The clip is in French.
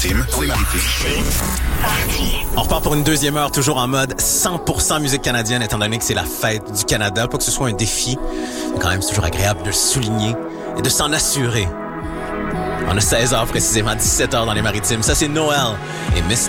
On repart pour une deuxième heure, toujours en mode 100% musique canadienne, étant donné que c'est la fête du Canada. Pas que ce soit un défi, mais quand même c'est toujours agréable de le souligner et de s'en assurer. On a 16 heures précisément, 17 heures dans les Maritimes. Ça, c'est Noël et Mr.